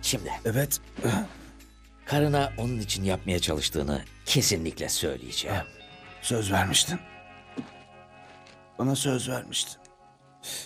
Şimdi Evet. karına onun için yapmaya çalıştığını kesinlikle söyleyeceğim. Söz vermiştin. Bana söz vermiştin.